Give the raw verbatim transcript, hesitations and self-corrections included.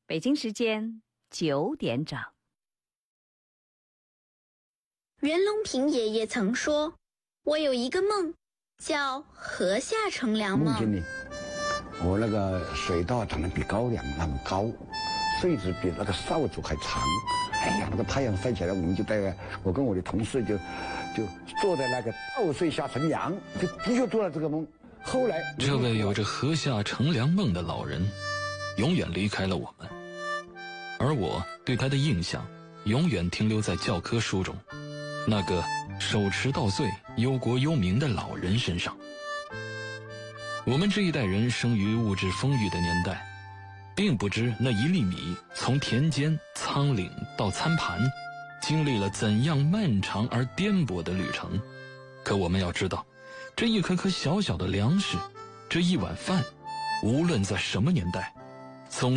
北京时间九点整。 袁隆平爷爷曾说：“我有一个梦，叫河下乘凉梦。” 梦见你，我那个水稻长得比高粱那么高，穗子比那个扫帚还长。哎呀，那个太阳晒起来，我们就在我跟我的同事就就坐在那个稻穗下乘凉，就的确做了这个梦。后来， 这位有着河下乘凉梦的老人，永远离开了我们，而我对他的印象永远停留在教科书中那个手持稻穗忧国忧民的老人身上。我们这一代人生于物质丰裕的年代，并不知那一粒米从田间仓廪到餐盘经历了怎样漫长而颠簸的旅程。可我们要知道，这一颗颗小小的粮食，这一碗饭，无论在什么年代，总